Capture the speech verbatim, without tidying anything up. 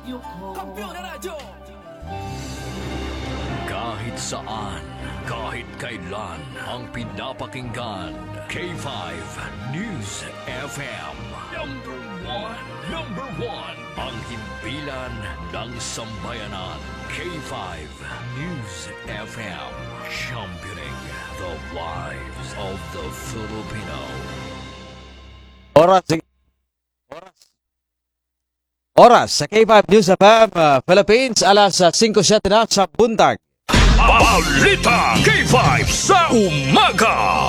Kampiyon na radyo! Kahit saan, kahit kailan, ang pinapakinggan, K five News F M. Number one, number one, ang himpilan ng sambayanan, K five News F M. Championing the lives of the Filipino. Oras, oras. Oras sa K five News F M uh, Philippines, alas uh, five siyete na sa buntag. Balita K five sa umaga.